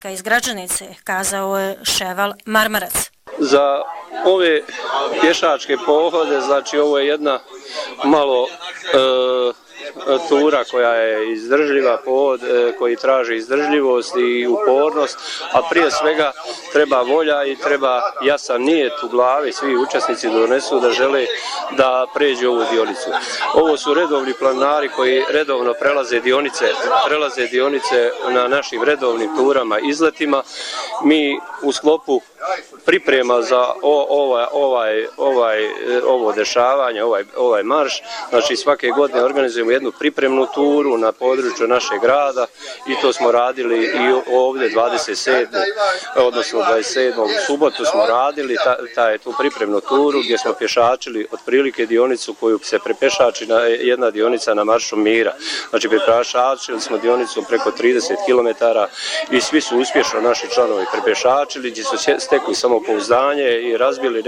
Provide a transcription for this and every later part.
iz Gračanice, kazao je Ševal Marmarac. Za ove pješačke pohode, znači ovo je jedna malo tura koja je izdržljiva, pohod koji traži izdržljivost i upornost, a prije svega treba volja i treba jasan nijet u glavi, svi učesnici donesu da žele da pređu ovu dionicu. Ovo su redovni planinari koji redovno prelaze dionice na našim redovnim turama, izletima. Mi u sklopu priprema za ovo dešavanje, ovaj marš, znači svake godine organizujemo jednu pripremnu turu na području našeg grada i to smo radili i ovdje 27. odnosno 27. subotu smo radili tu pripremnu turu gdje smo pješačili otprilike dionicu koju se prepješači jedna dionica na Maršu mira. Znači prepješačili smo dionicu preko 30 km i svi su uspješno naši članovi prepješačili gdje su stekli samopouzdanje i razbili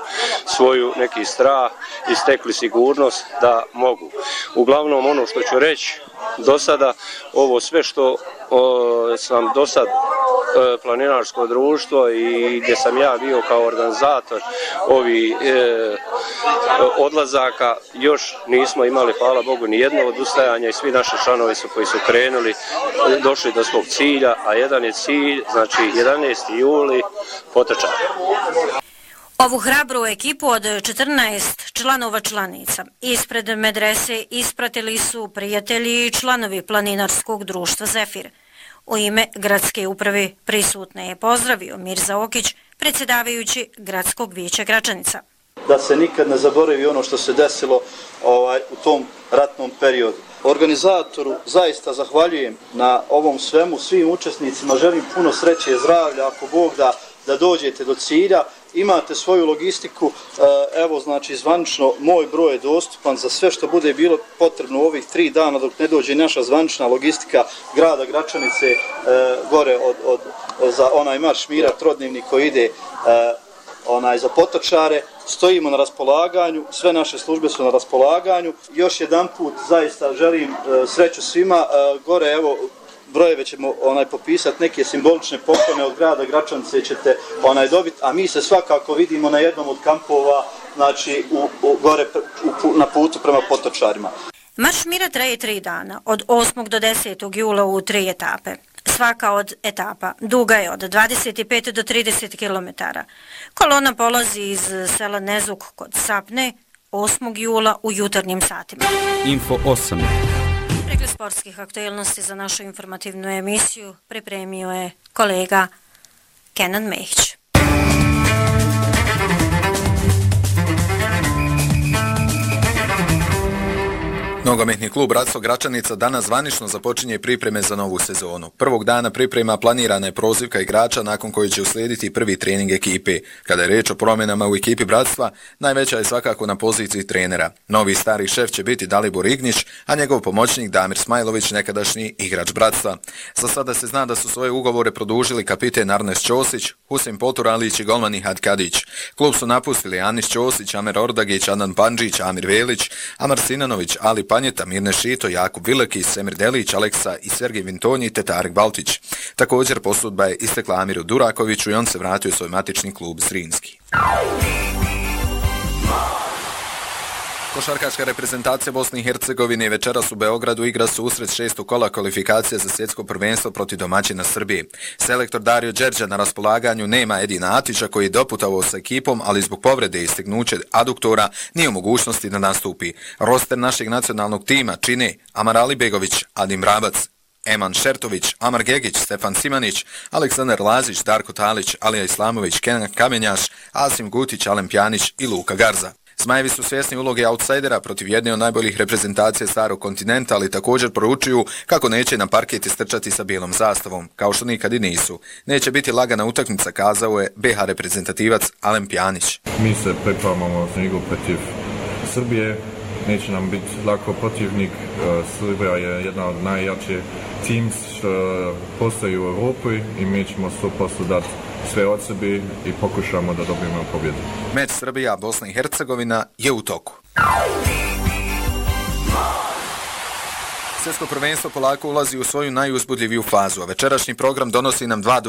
neki strah i stekli sigurnost da mogu. Uglavnom ono što ću reći do sada, ovo sve što sam do sad planinarsko društvo i gdje sam ja bio kao organizator ovih odlazaka, još nismo imali, hvala Bogu, ni jedno odustajanje i svi naši članovi koji su krenuli, došli do svog cilja, a jedan je cilj, znači 11. juli, Potočar. Ovu hrabru ekipu od 14 članova članica ispred medrese ispratili su prijatelji i članovi planinarskog društva Zefir. U ime gradske uprave prisutne je pozdravio Mirza Okić, predsjedavajući gradskog vijeća Gračanica. Da se nikad ne zaboravi ono što se desilo u tom ratnom periodu. Organizatoru zaista zahvaljujem na ovom svemu, svim učesnicima želim puno sreće i zdravlja, ako Bog da dođete do cilja. Imate svoju logistiku, evo znači zvanično moj broj je dostupan za sve što bude bilo potrebno u ovih 3 dana dok ne dođe naša zvanična logistika grada Gračanice gore za onaj marš mira trodnevni koji ide za Potočare. Stojimo na raspolaganju, sve naše službe su na raspolaganju. Još jedan put zaista želim sreću svima, gore evo brojeve ćemo popisati, neke simbolične poklone od grada Gračanice ćete dobiti, a mi se svakako vidimo na jednom od kampova, znači gore na putu prema Potočarima. Marš mira traje 3 dana, od 8. do 10. jula u 3 etape. Svaka od etapa duga je od 25 do 30 km. Kolona polazi iz sela Nezuk kod Sapne 8. jula u jutarnjim satima. Info 8. Pregled sportskih aktualnosti za našu informativnu emisiju pripremio je kolega Kenan Mehić. Nogometni klub Bratstvo Gračanica danas zvanično započinje pripreme za novu sezonu. Prvog dana priprema planirana je prozivka igrača nakon koji će uslijediti prvi trening ekipe. Kada je riječ o promjenama u ekipi Bratstva, najveća je svakako na poziciji trenera. Novi stari šef će biti Dalibor Ignić, a njegov pomoćnik Damir Smajlović, nekadašnji igrač Bratstva. Za sada se zna da su svoje ugovore produžili kapiten Arnes Ćosić, Husein Poturalić i golman Ihad Kadić. Klub su napustili Anis Ćosić, Amer Ordagić, Adnan Pandžić, Amir Velić, Amar Sinanović, Ali Panjeta, Mirne Šito, Jakub Vileki, Semir Delić, Aleksa i Sergej Vintonji te Tarek Baltić. Također posudba je istekla Amiru Durakoviću i on se vratio u svoj matični klub Zrinski. Košarkaška reprezentacija Bosne i Hercegovine večeras u Beogradu igra susret 6. kola kvalifikacije za svjetsko prvenstvo protiv domaćina Srbije. Selektor Dario Đerđa na raspolaganju nema Edina Atića koji je doputovao sa ekipom, ali zbog povrede i stegnuće aduktora nije u mogućnosti da nastupi. Roster našeg nacionalnog tima čine Amar Alibegović, Adim Rabac, Eman Šertović, Amar Gegić, Stefan Simanić, Aleksandar Lazić, Darko Talić, Alija Islamović, Kenan Kamenjaš, Asim Gutić, Alen Pjanić i Luka Garza. Zmajevi su svjesni uloge outsidera protiv jedne od najboljih reprezentacija starog kontinenta, ali također poručuju kako neće na parket istrčati sa bijelom zastavom, kao što nikad i nisu. Neće biti lagana utakmica, kazao je BH reprezentativac Alen Pjanić. Mi se pripremamo za igru protiv Srbije, neće nam biti lako protivnik. Srbija je jedna od najjačih teams što postoji u Europi i mi ćemo 100% dati sve od sebe i pokušamo da dobijemo pobjedu. Meč Srbija, Bosna i Hercegovina je u toku. svjetsko prvenstvo polako ulazi u svoju najuzbudljiviju fazu, a večerašnji program donosi nam dva